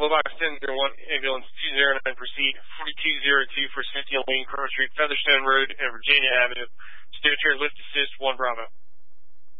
Blue Box 1001, ambulance 209, proceed 4202 for Cynthia Lane, Crow Street, Featherstone Road, and Virginia Avenue. Stand lift assist 1 Bravo.